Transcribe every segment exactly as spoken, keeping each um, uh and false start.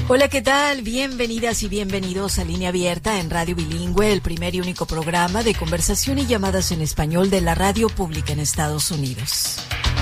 Hola, ¿qué tal? Bienvenidas y bienvenidos a Línea Abierta en Radio Bilingüe, el primer y único programa de conversación y llamadas en español de la radio pública en Estados Unidos.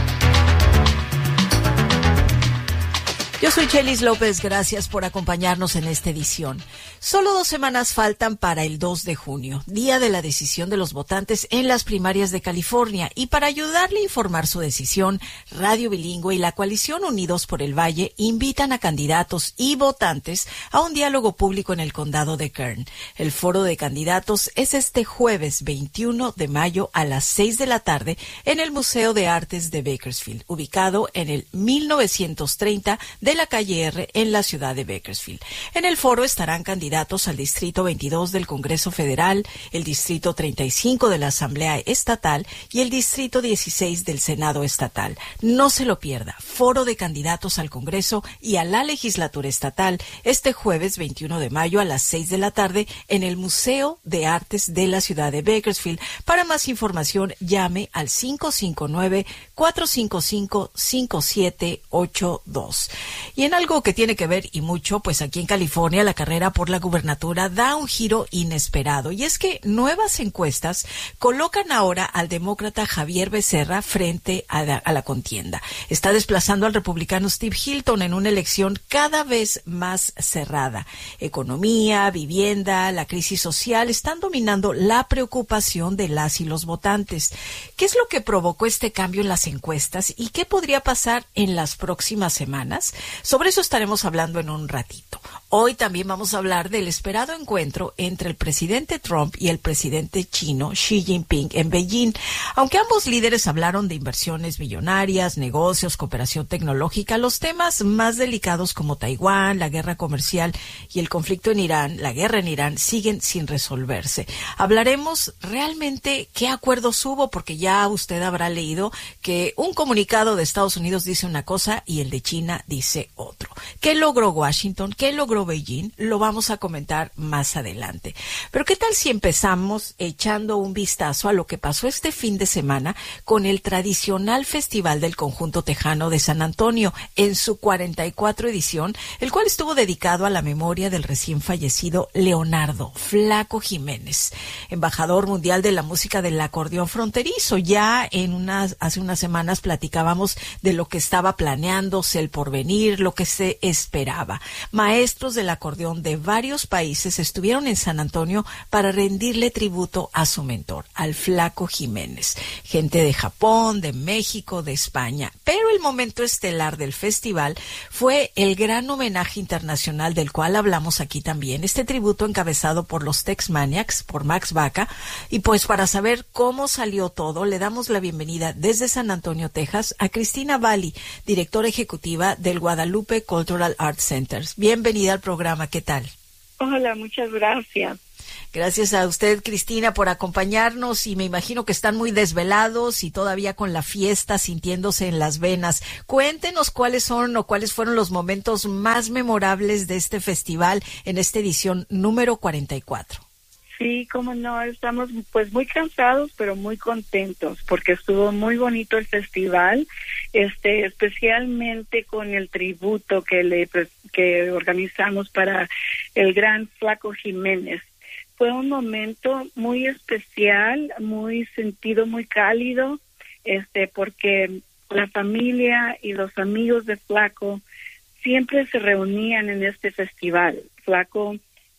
Yo soy Chelis López, gracias por acompañarnos en esta edición. Solo dos semanas faltan para el dos de junio, día de la decisión de los votantes en las primarias de California, y para ayudarle a informar su decisión, Radio Bilingüe y la coalición Unidos por el Valle invitan a candidatos y votantes a un diálogo público en el condado de Kern. El foro de candidatos es este jueves veintiuno de mayo a las seis de la tarde en el Museo de Artes de Bakersfield, ubicado en el mil novecientos treinta de la calle R en la ciudad de Bakersfield. En el foro estarán candidatos al Distrito veintidós del Congreso Federal, el Distrito treinta y cinco de la Asamblea Estatal y el Distrito dieciséis del Senado Estatal. No se lo pierda. Foro de candidatos al Congreso y a la Legislatura Estatal este jueves veintiuno de mayo a las seis de la tarde en el Museo de Artes de la ciudad de Bakersfield. Para más información, llame al cinco cinco nueve, cuatro cinco cinco, cinco siete ocho dos. Y en algo que tiene que ver y mucho, pues aquí en California la carrera por la gubernatura da un giro inesperado. Y es que nuevas encuestas colocan ahora al demócrata Javier Becerra frente a la, a la contienda. Está desplazando al republicano Steve Hilton en una elección cada vez más cerrada. Economía, vivienda, la crisis social están dominando la preocupación de las y los votantes. ¿Qué es lo que provocó este cambio en las encuestas y qué podría pasar en las próximas semanas? Sobre eso estaremos hablando en un ratito. Hoy también vamos a hablar del esperado encuentro entre el presidente Trump y el presidente chino Xi Jinping en Beijing. Aunque ambos líderes hablaron de inversiones millonarias, negocios, cooperación tecnológica, los temas más delicados como Taiwán, la guerra comercial y el conflicto en Irán, la guerra en Irán, siguen sin resolverse. Hablaremos realmente qué acuerdos hubo, porque ya usted habrá leído que un comunicado de Estados Unidos dice una cosa y el de China dice otro. ¿Qué logró Washington? ¿Qué logró Beijing? Lo vamos a comentar más adelante. Pero ¿qué tal si empezamos echando un vistazo a lo que pasó este fin de semana con el tradicional Festival del Conjunto Tejano de San Antonio en su cuarenta y cuatro edición, el cual estuvo dedicado a la memoria del recién fallecido Leonardo Flaco Jiménez, embajador mundial de la música del acordeón fronterizo? Ya en unas, hace unas semanas platicábamos de lo que estaba planeándose, el porvenir, lo que se esperaba. Maestros del acordeón de varios países estuvieron en San Antonio para rendirle tributo a su mentor, al Flaco Jiménez. Gente de Japón, de México, de España. Pero el momento estelar del festival fue el gran homenaje internacional del cual hablamos aquí también. Este tributo encabezado por los Tex Maniacs, por Max Baca. Y pues para saber cómo salió todo, le damos la bienvenida desde San Antonio, Texas, a Cristina Valli, directora ejecutiva del Guadalupe Cultural Arts Centers. Bienvenida al programa, ¿qué tal? Hola, muchas gracias. Gracias a usted, Cristina, por acompañarnos, y me imagino que están muy desvelados y todavía con la fiesta sintiéndose en las venas. Cuéntenos cuáles son o cuáles fueron los momentos más memorables de este festival en esta edición número cuarenta y cuatro. Sí, cómo no, estamos pues muy cansados, pero muy contentos, porque estuvo muy bonito el festival, este, especialmente con el tributo que le que organizamos para el gran Flaco Jiménez. Fue un momento muy especial, muy sentido, muy cálido, este, porque la familia y los amigos de Flaco siempre se reunían en este festival. Flaco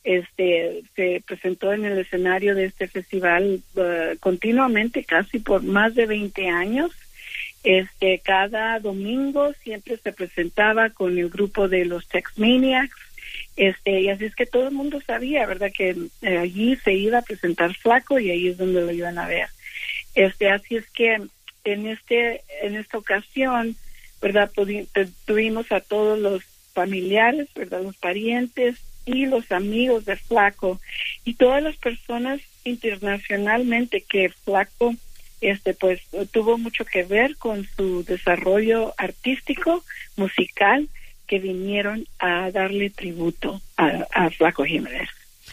Este se presentó en el escenario de este festival uh, continuamente, casi por más de veinte años. Este, cada domingo siempre se presentaba con el grupo de los Tex Maniacs. Este, y así es que todo el mundo sabía, ¿verdad?, que eh, allí se iba a presentar Flaco y ahí es donde lo iban a ver. Este, así es que en este, en esta ocasión, ¿verdad?, pudi- tuvimos a todos los familiares, ¿verdad?, los parientes y los amigos de Flaco y todas las personas internacionalmente que Flaco este pues tuvo mucho que ver con su desarrollo artístico, musical, que vinieron a darle tributo a, a Flaco Jiménez.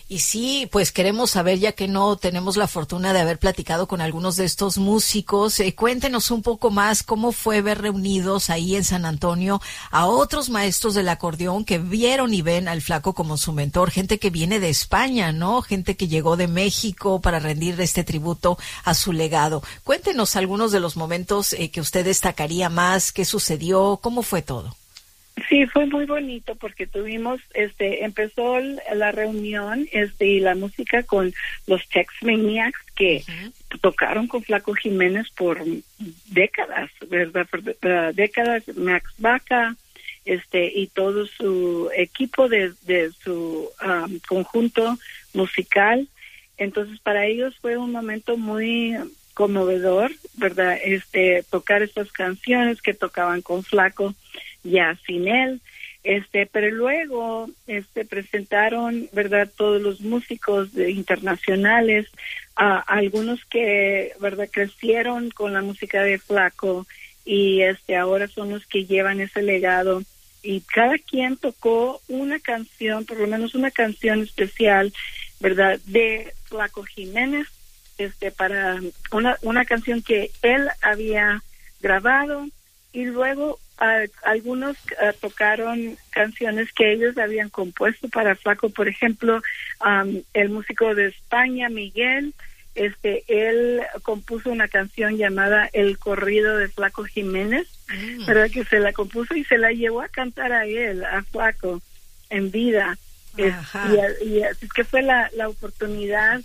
Y sí, pues queremos saber, ya que no tenemos la fortuna de haber platicado con algunos de estos músicos, eh, cuéntenos un poco más cómo fue ver reunidos ahí en San Antonio a otros maestros del acordeón que vieron y ven al Flaco como su mentor, gente que viene de España, ¿no? Gente que llegó de México para rendir este tributo a su legado. Cuéntenos algunos de los momentos eh, que usted destacaría más, qué sucedió, cómo fue todo. Sí, fue muy bonito porque tuvimos, este, empezó la reunión, este, y la música con los Tex Maniacs que uh-huh. tocaron con Flaco Jiménez por décadas, ¿verdad? Por, por décadas, Max Baca, este, y todo su equipo de, de su um, conjunto musical. Entonces, para ellos fue un momento muy conmovedor, ¿verdad? Este, tocar estas canciones que tocaban con Flaco ya sin él, este, pero luego, este, presentaron, ¿verdad? Todos los músicos de, internacionales, uh, algunos que, ¿verdad? Crecieron con la música de Flaco y, este, ahora son los que llevan ese legado. Y cada quien tocó una canción, por lo menos una canción especial, ¿verdad? De Flaco Jiménez, este, para una, una canción que él había grabado, y luego uh, algunos uh, tocaron canciones que ellos habían compuesto para Flaco. Por ejemplo, um, el músico de España, Miguel, este, él compuso una canción llamada El Corrido de Flaco Jiménez, mm. ¿verdad? Que se la compuso y se la llevó a cantar a él, a Flaco, en vida. Es, y, y así es que fue la, la oportunidad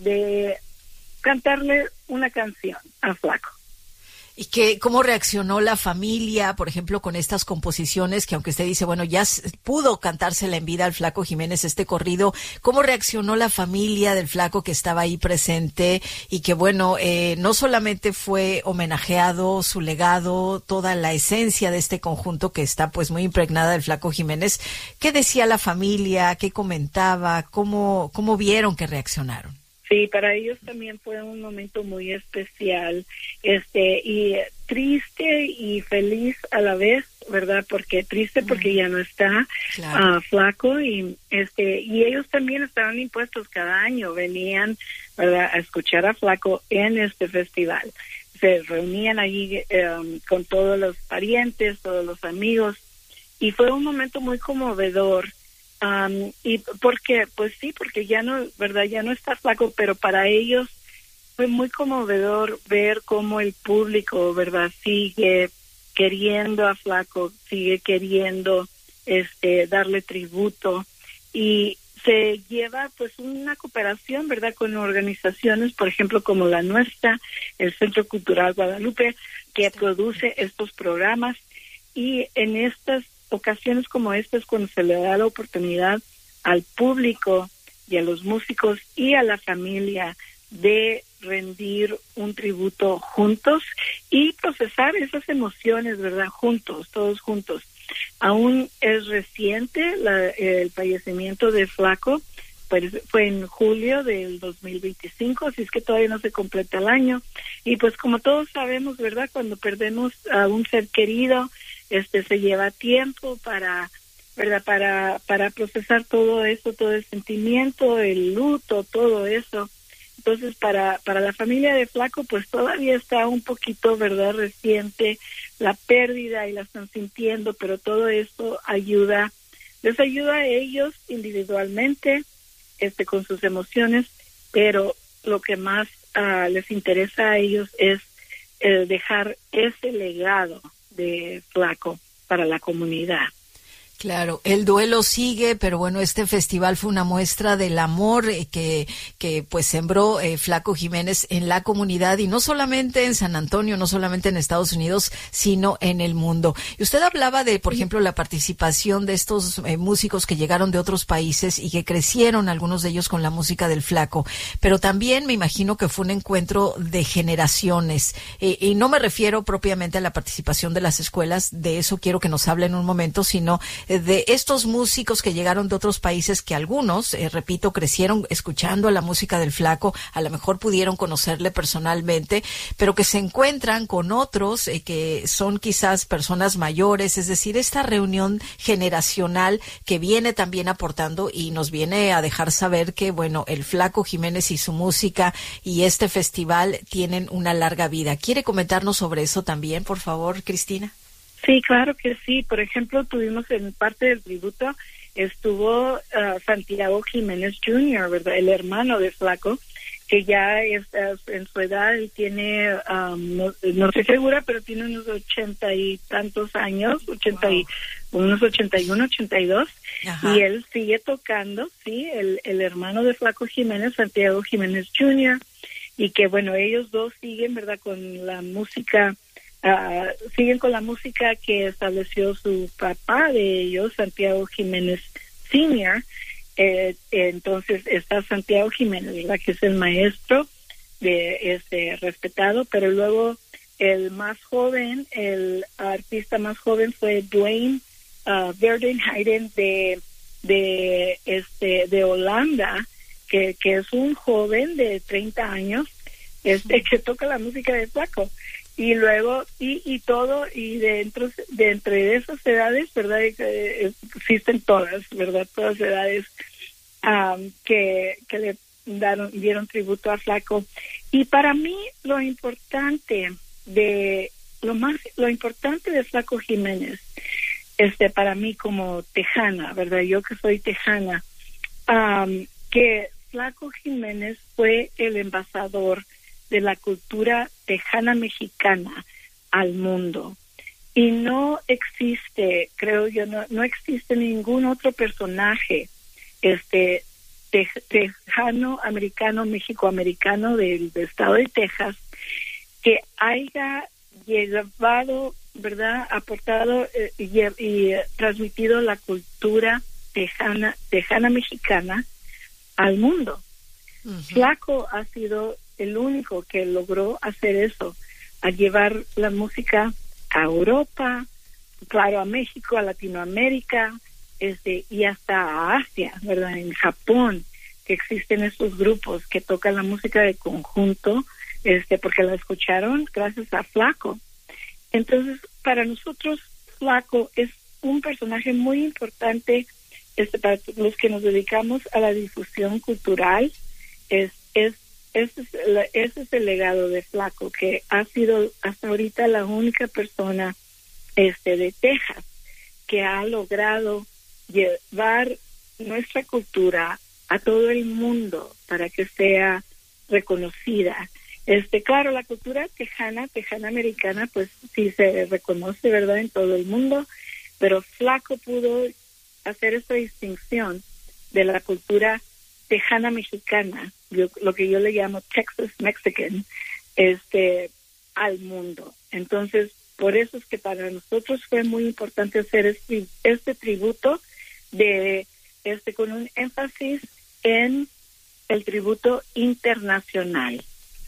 de cantarle una canción a Flaco. ¿Y que cómo reaccionó la familia, por ejemplo, con estas composiciones que, aunque usted dice, bueno, ya pudo cantársela en vida al Flaco Jiménez este corrido? ¿Cómo reaccionó la familia del Flaco que estaba ahí presente y que, bueno, eh, no solamente fue homenajeado su legado, toda la esencia de este conjunto que está pues muy impregnada del Flaco Jiménez? ¿Qué decía la familia? ¿Qué comentaba? ¿Cómo, cómo vieron que reaccionaron? Sí, para ellos también fue un momento muy especial, este, y triste y feliz a la vez, ¿verdad? Porque triste porque ya no está claro. uh, Flaco, y este, y ellos también estaban impuestos cada año, venían, ¿verdad?, a escuchar a Flaco en este festival. Se reunían allí um, con todos los parientes, todos los amigos, y fue un momento muy conmovedor. Um, y porque, pues sí, porque ya no, ¿verdad? Ya no está Flaco, pero para ellos fue muy conmovedor ver cómo el público, ¿verdad? Sigue queriendo a Flaco, sigue queriendo, este, darle tributo, y se lleva, pues, una cooperación, ¿verdad? Con organizaciones, por ejemplo, como la nuestra, el Centro Cultural Guadalupe, que produce estos programas, y en estas ocasiones como estas, cuando se le da la oportunidad al público y a los músicos y a la familia de rendir un tributo juntos y procesar esas emociones, ¿verdad? Juntos, todos juntos. Aún es reciente la, el fallecimiento de Flaco, pues fue en julio del dos mil veinticinco, así es que todavía no se completa el año. Y pues como todos sabemos, ¿verdad? Cuando perdemos a un ser querido, este se lleva tiempo para, ¿verdad? Para para procesar todo eso, todo el sentimiento, el luto, todo eso. Entonces, para para la familia de Flaco, pues todavía está un poquito, ¿verdad?, reciente la pérdida y la están sintiendo, pero todo esto ayuda, les ayuda a ellos individualmente, este con sus emociones, pero lo que más uh, les interesa a ellos es eh, dejar ese legado de Flaco para la comunidad. Claro, el duelo sigue, pero bueno, este festival fue una muestra del amor eh, que que pues sembró eh, Flaco Jiménez en la comunidad, y no solamente en San Antonio, no solamente en Estados Unidos, sino en el mundo. Y usted hablaba de, por ejemplo, la participación de estos eh, músicos que llegaron de otros países y que crecieron, algunos de ellos, con la música del Flaco, pero también me imagino que fue un encuentro de generaciones, eh, y no me refiero propiamente a la participación de las escuelas, de eso quiero que nos hable en un momento, sino eh, de estos músicos que llegaron de otros países, que algunos, eh, repito, crecieron escuchando la música del Flaco, a lo mejor pudieron conocerle personalmente, pero que se encuentran con otros eh, que son quizás personas mayores, es decir, esta reunión generacional que viene también aportando y nos viene a dejar saber que, bueno, el Flaco Jiménez y su música y este festival tienen una larga vida. ¿Quiere comentarnos sobre eso también, por favor, Cristina? Sí, claro que sí. Por ejemplo, tuvimos en parte del tributo, estuvo uh, Santiago Jiménez junior, ¿verdad? El hermano de Flaco, que ya es, en su edad, él tiene, um, no, no estoy segura, pero tiene unos ochenta y tantos años, ochenta y, wow. unos ochenta y uno, ochenta y dos, Ajá. y él sigue tocando, sí, el, el hermano de Flaco Jiménez, Santiago Jiménez junior, y que bueno, ellos dos siguen, ¿verdad?, con la música, uh, siguen con la música que estableció su papá de ellos, Santiago Jiménez senior. Eh, entonces está Santiago Jiménez, ¿verdad?, que es el maestro de este respetado, pero luego el más joven, el artista más joven fue Dwayne uh, Verdenheiden de de este de Holanda, que, que es un joven de treinta años, este que toca la música de Flaco. Y luego, y, y todo, y dentro de entre esas edades, ¿verdad? Existen todas, ¿verdad? Todas edades um, que, que le daron, dieron tributo a Flaco. Y para mí, lo importante de, lo más, lo importante de Flaco Jiménez, este, para mí como tejana, ¿verdad? Yo que soy tejana, um, que Flaco Jiménez fue el embajador de la cultura tejana mexicana al mundo. Y no existe, creo yo, no, no existe ningún otro personaje este te, tejano, americano, mexicoamericano del, del estado de Texas que haya llevado, ¿verdad?, aportado eh, y, y eh, transmitido la cultura tejana, tejana mexicana al mundo. Uh-huh. Flaco ha sido el único que logró hacer eso, a llevar la música a Europa, claro, a México, a Latinoamérica, este, y hasta a Asia, ¿verdad? En Japón, que existen estos grupos que tocan la música de conjunto, este, porque la escucharon gracias a Flaco. Entonces, para nosotros, Flaco es un personaje muy importante, este, para los que nos dedicamos a la difusión cultural. Es, es, ese es, el, ese es el legado de Flaco, que ha sido hasta ahorita la única persona, este, de Texas que ha logrado llevar nuestra cultura a todo el mundo para que sea reconocida. Este, claro, la cultura tejana, tejana americana, pues sí se reconoce, ¿verdad?, en todo el mundo, pero Flaco pudo hacer esta distinción de la cultura tejana mexicana, yo, lo que yo le llamo Texas Mexican, este, al mundo. Entonces, por eso es que para nosotros fue muy importante hacer este, este tributo de este con un énfasis en el tributo internacional.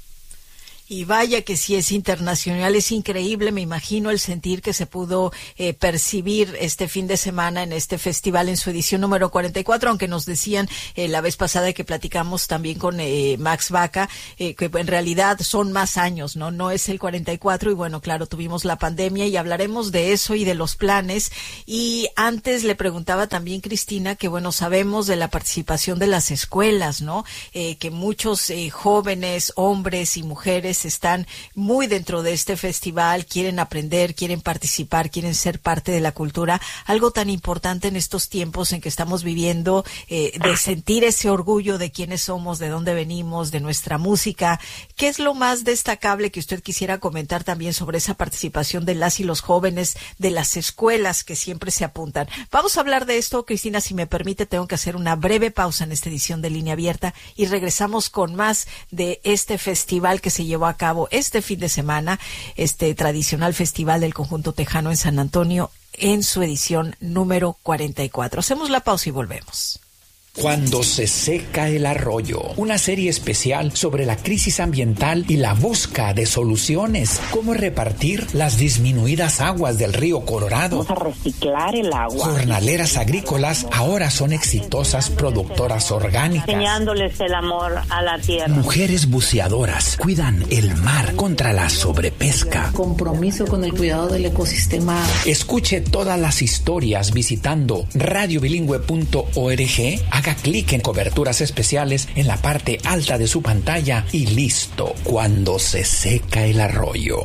Y vaya que sí es internacional, es increíble, me imagino el sentir que se pudo eh, percibir este fin de semana en este festival en su edición número cuarenta y cuatro, aunque nos decían eh, la vez pasada que platicamos también con eh, Max Vaca, eh, que en realidad son más años, ¿no? No es el cuarenta y cuatro y bueno, claro, tuvimos la pandemia y hablaremos de eso y de los planes. Y antes le preguntaba también, Cristina, que bueno, sabemos de la participación de las escuelas, ¿no? Eh, que muchos eh, jóvenes, hombres y mujeres están muy dentro de este festival, quieren aprender, quieren participar, quieren ser parte de la cultura, algo tan importante en estos tiempos en que estamos viviendo, eh, de sentir ese orgullo de quiénes somos, de dónde venimos, de nuestra música. ¿Qué es lo más destacable que usted quisiera comentar también sobre esa participación de las y los jóvenes, de las escuelas que siempre se apuntan? Vamos a hablar de esto, Cristina, si me permite, tengo que hacer una breve pausa en esta edición de Línea Abierta y regresamos con más de este festival que se llevó a cabo este fin de semana, este tradicional festival del conjunto tejano en San Antonio en su edición número cuarenta y cuatro. Hacemos la pausa y volvemos. Cuando se seca el arroyo, una serie especial sobre la crisis ambiental y la búsqueda de soluciones. Cómo repartir las disminuidas aguas del río Colorado. Vamos a reciclar el agua. Jornaleras agrícolas ahora son exitosas productoras orgánicas. Enseñándoles el amor a la tierra. Mujeres buceadoras cuidan el mar contra la sobrepesca. Compromiso con el cuidado del ecosistema. Escuche todas las historias visitando radio bilingüe punto org. Haga clic en coberturas especiales en la parte alta de su pantalla y listo. Cuando se seca el arroyo.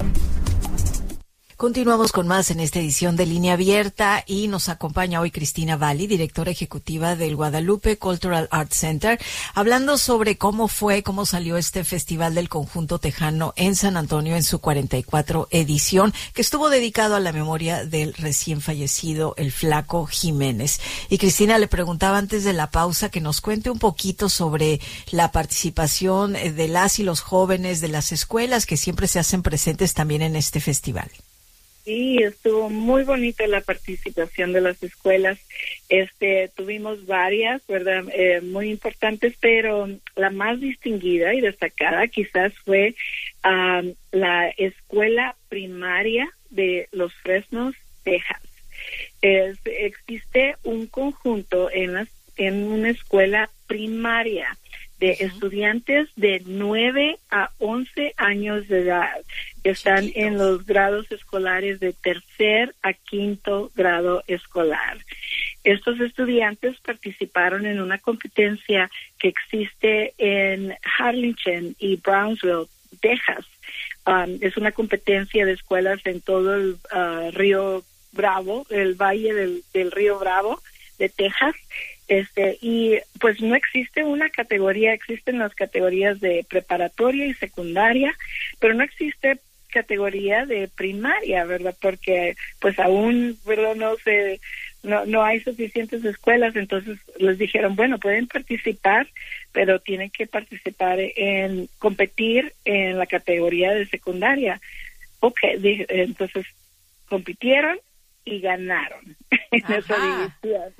Continuamos con más en esta edición de Línea Abierta y nos acompaña hoy Cristina Valli, directora ejecutiva del Guadalupe Cultural Arts Center, hablando sobre cómo fue, cómo salió este Festival del Conjunto Tejano en San Antonio en su cuarenta y cuatro edición, que estuvo dedicado a la memoria del recién fallecido el Flaco Jiménez. Y Cristina, le preguntaba antes de la pausa que nos cuente un poquito sobre la participación de las y los jóvenes de las escuelas que siempre se hacen presentes también en este festival. Sí, estuvo muy bonita la participación de las escuelas. Este, tuvimos varias, ¿verdad? Eh, muy importantes, pero la más distinguida y destacada quizás fue um, la escuela primaria de Los Fresnos, Texas. Es, existe un conjunto en las, en una escuela primaria de uh-huh. estudiantes de nueve a once años de edad. Están Chiquitos. En los grados escolares de tercer a quinto grado escolar. Estos estudiantes participaron en una competencia que existe en Harlingen y Brownsville, Texas. Um, es una competencia de escuelas en todo el uh, río Bravo, el valle del, del río Bravo de Texas. Este, y pues no existe una categoría, existen las categorías de preparatoria y secundaria, pero no existe categoría de primaria, ¿verdad? Porque pues aún, ¿verdad? No se, no, no hay suficientes escuelas, entonces les dijeron, bueno, pueden participar, pero tienen que participar en competir en la categoría de secundaria. Ok, dije, entonces compitieron y ganaron en Ajá. esa división.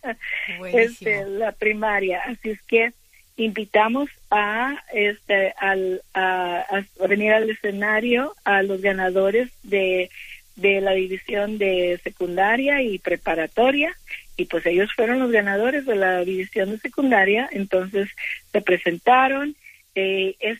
Este, la primaria, así es que invitamos a este al a, a venir al escenario a los ganadores de de la división de secundaria y preparatoria, y pues ellos fueron los ganadores de la división de secundaria. Entonces se presentaron. Eh, es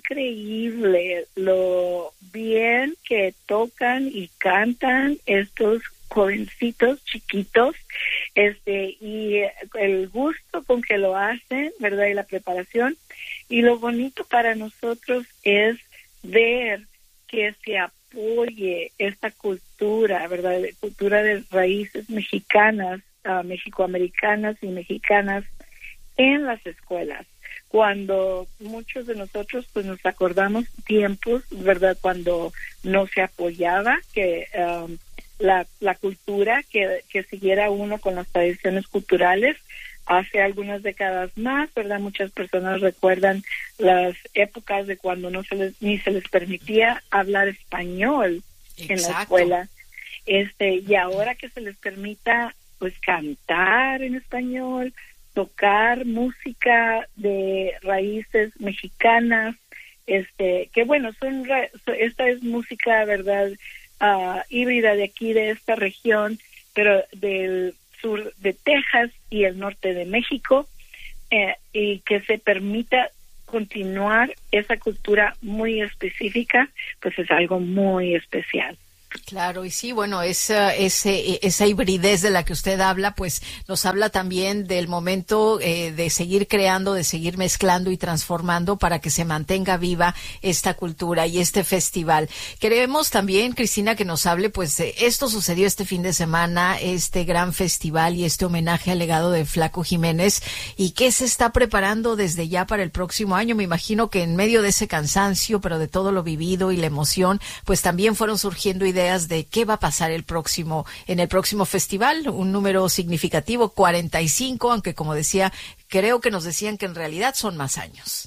increíble lo bien que tocan y cantan estos jovencitos chiquitos, este, y el gusto con que lo hacen, ¿verdad? Y la preparación. Y lo bonito para nosotros es ver que se apoye esta cultura, ¿verdad? Cultura de raíces mexicanas, uh, mexicoamericanas y mexicanas en las escuelas. Cuando muchos de nosotros pues nos acordamos tiempos, ¿verdad? Cuando no se apoyaba que um, la, la cultura, que, que siguiera uno con las tradiciones culturales. Hace algunas décadas más, ¿verdad? Muchas personas recuerdan las épocas de cuando no se les, ni se les permitía hablar español. Exacto. En la escuela. Este, y ahora que se les permita pues cantar en español, tocar música de raíces mexicanas, este, que bueno, son esta es música, ¿verdad? Uh, híbrida de aquí, de esta región, pero del sur de Texas y el norte de México, eh, y que se permita continuar esa cultura muy específica, pues es algo muy especial. Claro, y sí, bueno, esa, ese, esa hibridez de la que usted habla, pues nos habla también del momento eh, de seguir creando, de seguir mezclando y transformando para que se mantenga viva esta cultura y este festival. Queremos también, Cristina, que nos hable, pues eh, esto sucedió este fin de semana, este gran festival y este homenaje al legado de Flaco Jiménez, y qué se está preparando desde ya para el próximo año. Me imagino que en medio de ese cansancio, pero de todo lo vivido y la emoción, pues también fueron surgiendo ideas de qué va a pasar el próximo en el próximo festival, un número significativo, cuarenta y cinco, aunque como decía, creo que nos decían que en realidad son más años.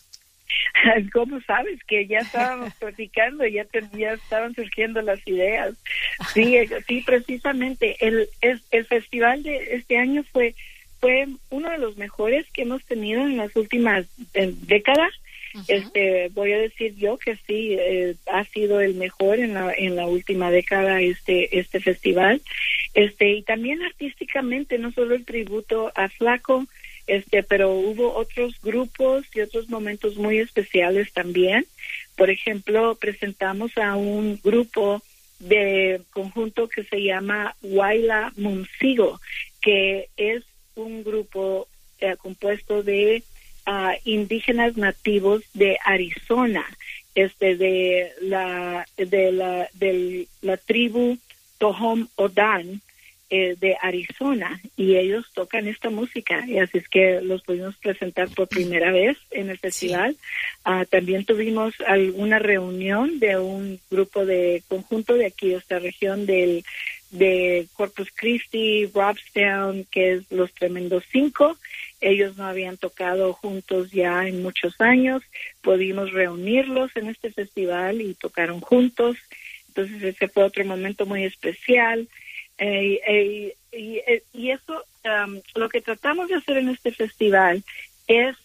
¿Cómo sabes? Que ya estábamos platicando, ya, te, ya estaban surgiendo las ideas. Sí, sí, precisamente el, el, el festival de este año fue fue un uno de los mejores que hemos tenido en las últimas eh, décadas. Uh-huh. Este, voy a decir yo que sí, eh, ha sido el mejor en la en la última década este este festival. Este, y también artísticamente, no solo el tributo a Flaco, este, pero hubo otros grupos y otros momentos muy especiales también. Por ejemplo, presentamos a un grupo de conjunto que se llama Huayla Muncigo, que es un grupo eh, compuesto de uh, indígenas nativos de Arizona, este, de la de la de la tribu Tohom Odan eh, de Arizona, y ellos tocan esta música, y así es que los pudimos presentar por primera vez en el festival. Sí. Uh, también tuvimos alguna reunión de un grupo de conjunto de aquí de esta región del de Corpus Christi, Robstown, que es Los Tremendos Cinco. Ellos no habían tocado juntos ya en muchos años. Pudimos reunirlos en este festival y tocaron juntos. Entonces ese fue otro momento muy especial. Eh, eh, y, y eso, um, lo que tratamos de hacer en este festival es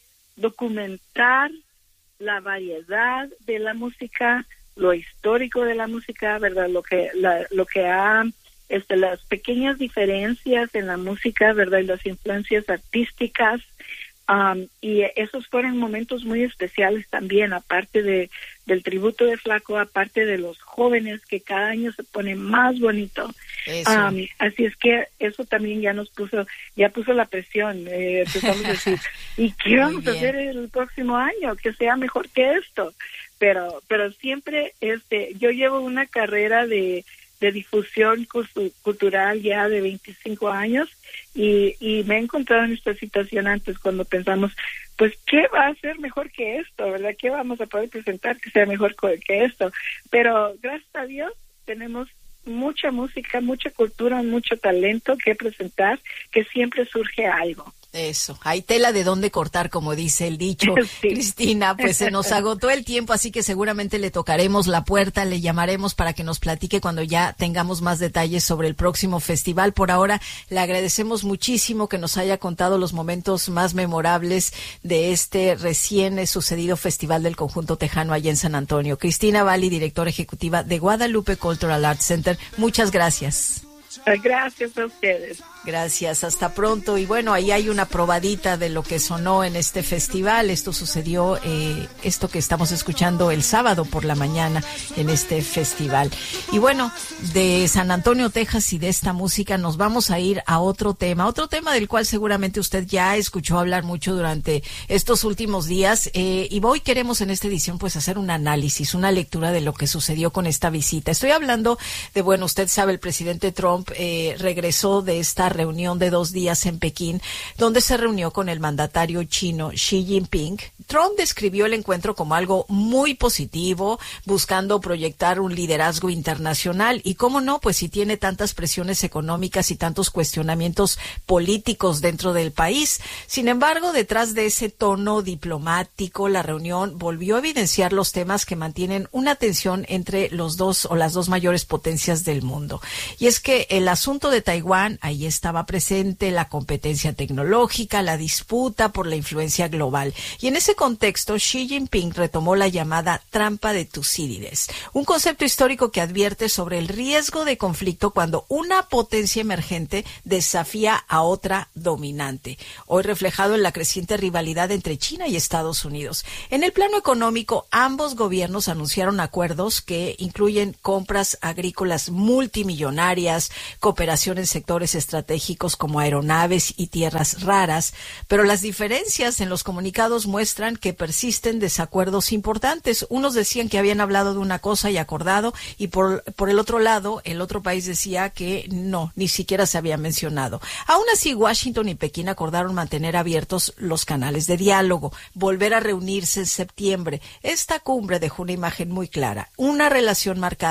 documentar la variedad de la música, lo histórico de la música, ¿verdad? Lo que, la, lo que ha, este, las pequeñas diferencias en la música, ¿verdad? Y las influencias artísticas. Um, y esos fueron momentos muy especiales también, aparte de del tributo de Flaco, aparte de los jóvenes que cada año se pone más bonito. Um, así es que eso también ya nos puso, ya puso la presión. Eh, empezamos a decir, ¿y qué vamos a hacer el próximo año? Que sea mejor que esto. Pero, pero siempre, este, yo llevo una carrera de de difusión cultural ya de veinticinco años y, y me he encontrado en esta situación antes cuando pensamos, pues, ¿qué va a ser mejor que esto, verdad? ¿Qué vamos a poder presentar que sea mejor que esto? Pero gracias a Dios tenemos mucha música, mucha cultura, mucho talento que presentar, que siempre surge algo. Eso, hay tela de dónde cortar, como dice el dicho. Sí. Cristina, pues se nos agotó el tiempo, así que seguramente le tocaremos la puerta, le llamaremos para que nos platique cuando ya tengamos más detalles sobre el próximo festival. Por ahora, le agradecemos muchísimo que nos haya contado los momentos más memorables de este recién sucedido Festival del Conjunto Tejano allá en San Antonio. Cristina Valli, directora ejecutiva de Guadalupe Cultural Arts Center, muchas gracias. Gracias a ustedes. Gracias, hasta pronto. Y bueno, ahí hay una probadita de lo que sonó en este festival. Esto sucedió, eh, esto que estamos escuchando el sábado por la mañana en este festival. Y bueno, de San Antonio, Texas, y de esta música nos vamos a ir a otro tema, otro tema del cual seguramente usted ya escuchó hablar mucho durante estos últimos días. Eh, y hoy queremos en esta edición pues hacer un análisis, una lectura de lo que sucedió con esta visita. Estoy hablando de, bueno, usted sabe, el presidente Trump eh, regresó de esta reunión de dos días en Pekín, donde se reunió con el mandatario chino Xi Jinping. Trump describió el encuentro como algo muy positivo, buscando proyectar un liderazgo internacional. Y cómo no, pues si tiene tantas presiones económicas y tantos cuestionamientos políticos dentro del país. Sin embargo, detrás de ese tono diplomático, la reunión volvió a evidenciar los temas que mantienen una tensión entre los dos o las dos mayores potencias del mundo. Y es que el asunto de Taiwán, ahí estaba presente la competencia tecnológica, la disputa por la influencia global. Y en ese contexto, Xi Jinping retomó la llamada trampa de Tucídides, un concepto histórico que advierte sobre el riesgo de conflicto cuando una potencia emergente desafía a otra dominante, hoy reflejado en la creciente rivalidad entre China y Estados Unidos. En el plano económico, ambos gobiernos anunciaron acuerdos que incluyen compras agrícolas multimillonarias, cooperación en sectores estratégicos como aeronaves y tierras raras, pero las diferencias en los comunicados muestran que persisten desacuerdos importantes. Unos decían que habían hablado de una cosa y acordado, y por, por el otro lado, el otro país decía que no, ni siquiera se había mencionado. Aún así, Washington y Pekín acordaron mantener abiertos los canales de diálogo, volver a reunirse en septiembre. Esta cumbre dejó una imagen muy clara, una relación marcada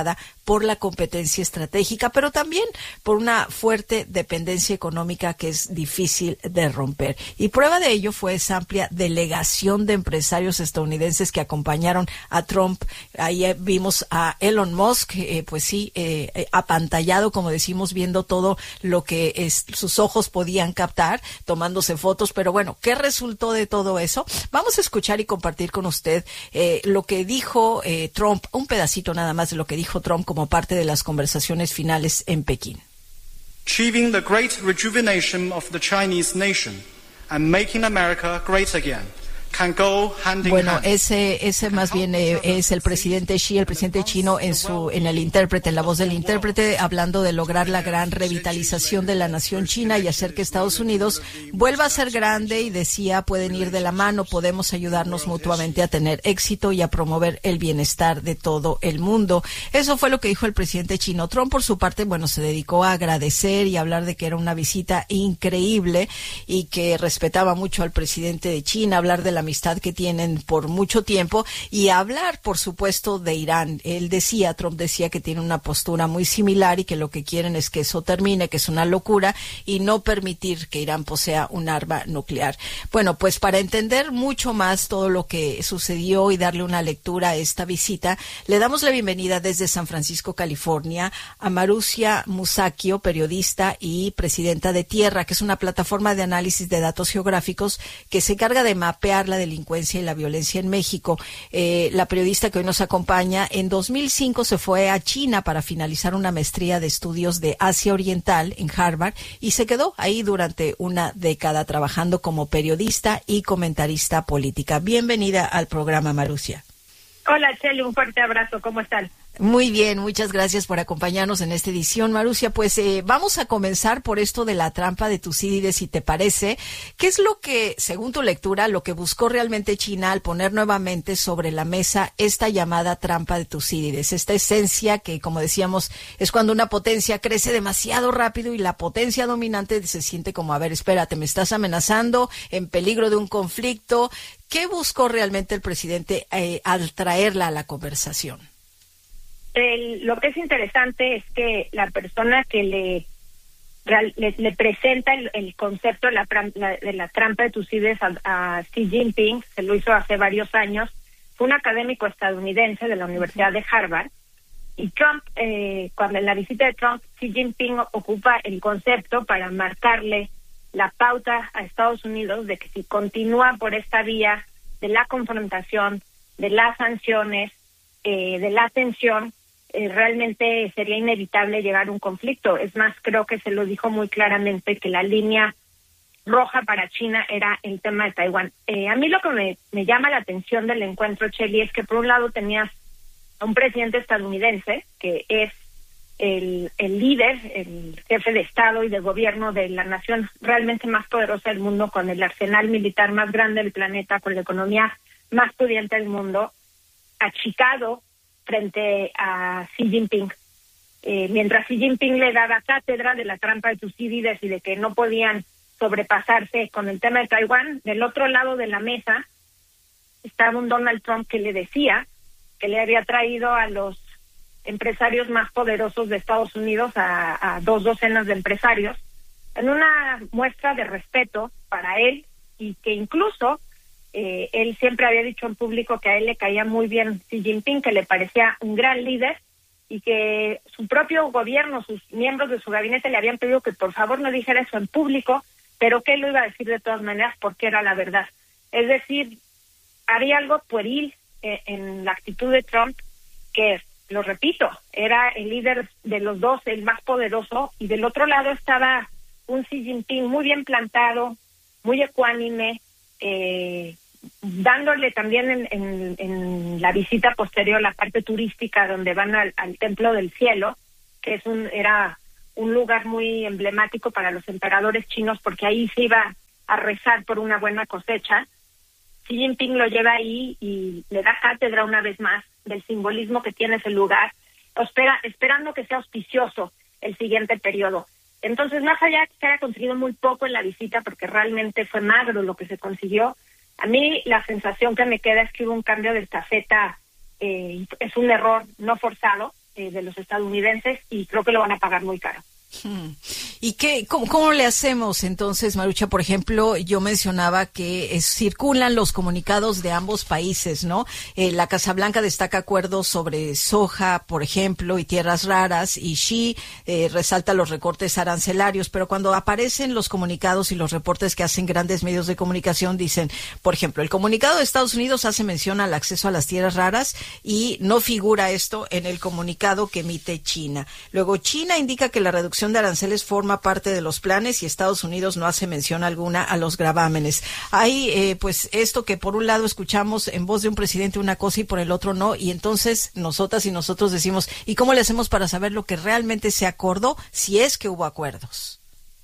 por la competencia estratégica, pero también por una fuerte dependencia económica que es difícil de romper. Y prueba de ello fue esa amplia delegación de empresarios estadounidenses que acompañaron a Trump. Ahí vimos a Elon Musk, eh, pues sí, eh, apantallado, como decimos, viendo todo lo que es, sus ojos podían captar, tomándose fotos. Pero bueno, ¿qué resultó de todo eso? Vamos a escuchar y compartir con usted eh, lo que dijo eh, Trump, un pedacito nada más de lo que dijo Trump como parte de las conversaciones finales en Pekín. Achieving the great rejuvenation of the Chinese nation and making America great again can go hand in Bueno, hand. ese ese más bien eh, es el presidente Xi, el presidente chino, en su en el intérprete, en la voz del intérprete, hablando de lograr la gran revitalización de la nación china y hacer que Estados Unidos vuelva a ser grande, y decía, pueden ir de la mano, podemos ayudarnos mutuamente a tener éxito y a promover el bienestar de todo el mundo. Eso fue lo que dijo el presidente chino. Trump, por su parte, bueno, se dedicó a agradecer y a hablar de que era una visita increíble y que respetaba mucho al presidente de China, hablar de la amistad que tienen por mucho tiempo y hablar, por supuesto, de Irán. Él decía, Trump decía que tiene una postura muy similar y que lo que quieren es que eso termine, que es una locura, y no permitir que Irán posea un arma nuclear. Bueno, pues para entender mucho más todo lo que sucedió y darle una lectura a esta visita, le damos la bienvenida desde San Francisco, California, a Marussia Musacchio, periodista y presidenta de Tierra, que es una plataforma de análisis de datos geográficos que se encarga de mapear la delincuencia y la violencia en México. Eh, la periodista que hoy nos acompaña, en dos mil cinco se fue a China para finalizar una maestría de estudios de Asia Oriental en Harvard y se quedó ahí durante una década trabajando como periodista y comentarista política. Bienvenida al programa, Marussia. Hola, Chely, un fuerte abrazo. ¿Cómo están? Muy bien, muchas gracias por acompañarnos en esta edición, Marussia. Pues eh, vamos a comenzar por esto de la trampa de Tucídides, si te parece. ¿Qué es lo que, según tu lectura, lo que buscó realmente China al poner nuevamente sobre la mesa esta llamada trampa de Tucídides? Esta esencia que, como decíamos, es cuando una potencia crece demasiado rápido y la potencia dominante se siente como, a ver, espérate, me estás amenazando, en peligro de un conflicto. ¿Qué buscó realmente el presidente eh, al traerla a la conversación? El, lo que es interesante es que la persona que le le, le presenta el, el concepto de la, la, de la trampa de Tucídides a, a Xi Jinping, se lo hizo hace varios años, fue un académico estadounidense de la Universidad de Harvard, y Trump, eh, cuando en la visita de Trump, Xi Jinping ocupa el concepto para marcarle la pauta a Estados Unidos de que si continúa por esta vía de la confrontación, de las sanciones, eh, de la tensión, eh, realmente sería inevitable llegar a un conflicto. Es más, creo que se lo dijo muy claramente que la línea roja para China era el tema de Taiwán. Eh, a mí lo que me, me llama la atención del encuentro, Chely, es que por un lado tenías a un presidente estadounidense que es el, el líder, el jefe de Estado y de gobierno de la nación realmente más poderosa del mundo, con el arsenal militar más grande del planeta, con la economía más pudiente del mundo, achicado frente a Xi Jinping. Eh, mientras Xi Jinping le daba cátedra de la trampa de Tucídides y de que no podían sobrepasarse con el tema de Taiwán, del otro lado de la mesa estaba un Donald Trump que le decía que le había traído a los empresarios más poderosos de Estados Unidos, a, a dos docenas de empresarios, en una muestra de respeto para él, y que incluso eh, él siempre había dicho en público que a él le caía muy bien Xi Jinping, que le parecía un gran líder, y que su propio gobierno, sus miembros de su gabinete le habían pedido que por favor no dijera eso en público, pero que él lo iba a decir de todas maneras porque era la verdad. Es decir, había algo pueril eh, en la actitud de Trump, que, lo repito, era el líder de los dos, el más poderoso, y del otro lado estaba un Xi Jinping muy bien plantado, muy ecuánime, eh, dándole también en, en, en la visita posterior la parte turística donde van al, al Templo del Cielo, que es un era un lugar muy emblemático para los emperadores chinos, porque ahí se iba a rezar por una buena cosecha. Xi Jinping lo lleva ahí y le da cátedra una vez más del simbolismo que tiene ese lugar, espera, esperando que sea auspicioso el siguiente periodo. Entonces, más allá de que se haya conseguido muy poco en la visita, porque realmente fue magro lo que se consiguió, a mí la sensación que me queda es que hubo un cambio de estafeta, eh, es un error no forzado, eh, de los estadounidenses y creo que lo van a pagar muy caro. Hmm. ¿Y qué, cómo, cómo le hacemos entonces, Marucha? Por ejemplo, yo mencionaba que eh, circulan los comunicados de ambos países, ¿no? Eh, la Casa Blanca destaca acuerdos sobre soja, por ejemplo, y tierras raras, y Xi eh, resalta los recortes arancelarios, pero cuando aparecen los comunicados y los reportes que hacen grandes medios de comunicación, dicen, por ejemplo, el comunicado de Estados Unidos hace mención al acceso a las tierras raras y no figura esto en el comunicado que emite China. Luego, China indica que la reducción de aranceles forma parte de los planes y Estados Unidos no hace mención alguna a los gravámenes. Hay eh, pues esto que por un lado escuchamos en voz de un presidente una cosa y por el otro no, y entonces nosotras y nosotros decimos, ¿y cómo le hacemos para saber lo que realmente se acordó, si es que hubo acuerdos?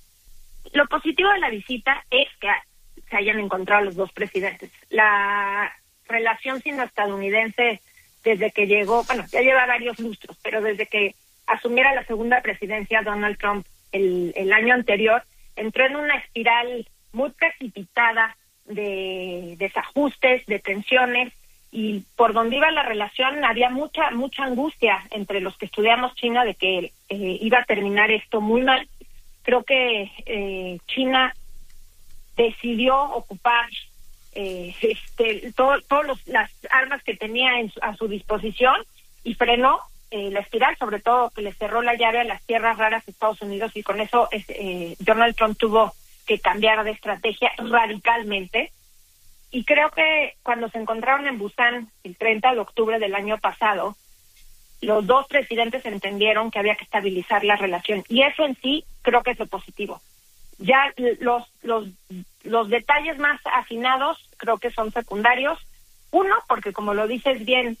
Lo positivo de la visita es que se hayan encontrado los dos presidentes. La relación sino-estadounidense desde que llegó, bueno, ya lleva varios lustros, pero desde que asumiera la segunda presidencia Donald Trump el, el año anterior, entró en una espiral muy precipitada de desajustes, de tensiones, y por donde iba la relación había mucha mucha angustia entre los que estudiamos China de que eh, iba a terminar esto muy mal. Creo que eh, China decidió ocupar eh, este, todas todo las armas que tenía en su, a su disposición y frenó Eh, la espiral, sobre todo que le cerró la llave a las tierras raras de Estados Unidos, y con eso es, eh, Donald Trump tuvo que cambiar de estrategia radicalmente. Y creo que cuando se encontraron en Busan el treinta de octubre del año pasado, los dos presidentes entendieron que había que estabilizar la relación, y eso en sí creo que es lo positivo. Ya los los los detalles más afinados creo que son secundarios. Uno, porque como lo dices bien,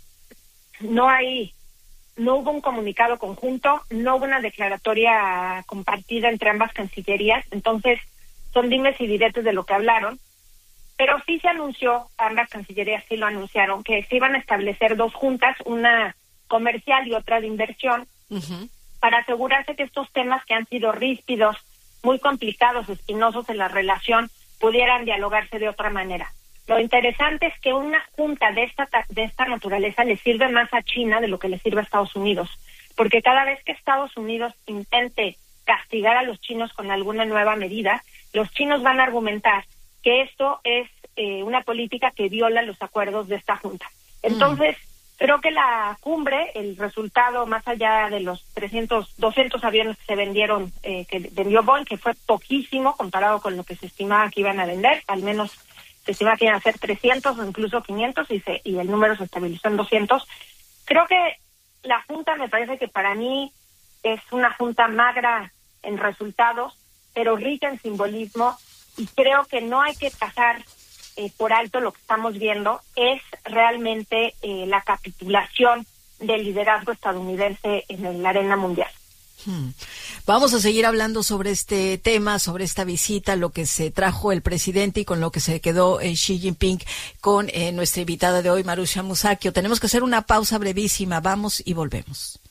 no hay No hubo un comunicado conjunto, no hubo una declaratoria compartida entre ambas cancillerías, entonces son dimes y diretes de lo que hablaron, pero sí se anunció, ambas cancillerías sí lo anunciaron, que se iban a establecer dos juntas, una comercial y otra de inversión, uh-huh, para asegurarse que estos temas que han sido ríspidos, muy complicados, espinosos en la relación, pudieran dialogarse de otra manera. Lo interesante es que una junta de esta de esta naturaleza le sirve más a China de lo que le sirve a Estados Unidos, porque cada vez que Estados Unidos intente castigar a los chinos con alguna nueva medida, los chinos van a argumentar que esto es eh, una política que viola los acuerdos de esta junta. Entonces, mm. creo que la cumbre, el resultado, más allá de los trescientos, doscientos aviones que se vendieron, eh, que vendió Boeing, que fue poquísimo comparado con lo que se estimaba que iban a vender, al menos se estima que iban a ser trescientos o incluso quinientos, y, se, y el número se estabilizó en doscientos. Creo que la junta, me parece que para mí es una junta magra en resultados, pero rica en simbolismo, y creo que no hay que pasar eh, por alto lo que estamos viendo, es realmente eh, la capitulación del liderazgo estadounidense en la arena mundial. Hmm. Vamos a seguir hablando sobre este tema, sobre esta visita, lo que se trajo el presidente y con lo que se quedó eh, Xi Jinping, con eh, nuestra invitada de hoy, Marusha Musacchio. Tenemos que hacer una pausa brevísima. Vamos y volvemos.